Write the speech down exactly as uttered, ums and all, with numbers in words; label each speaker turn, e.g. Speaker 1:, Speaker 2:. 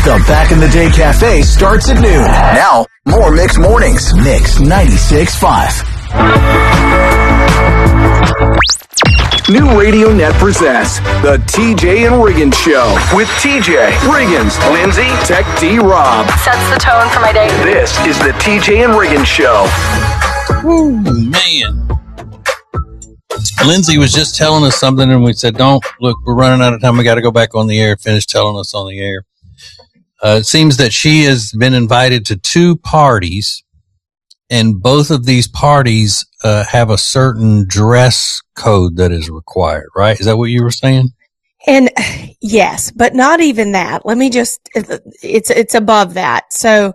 Speaker 1: The Back in the Day Cafe starts at noon. Now, more Mix Mornings. Mix ninety-six point five. New Radio Net presents The T J and Riggins Show with T J, Riggins, Lindsay, Tech D Rob.
Speaker 2: Sets the tone for my day.
Speaker 1: This is The T J and Riggins Show.
Speaker 3: Ooh, man. Lindsay was just telling us something, and we said, don't, look, we're running out of time. We got to go back on the air, finish telling us on the air. Uh, it seems that she has been invited to two parties, and both of these parties uh, have a certain dress code that is required, right? Is that what you were saying?
Speaker 4: And yes, but not even that. Let me just, it's, it's above that. So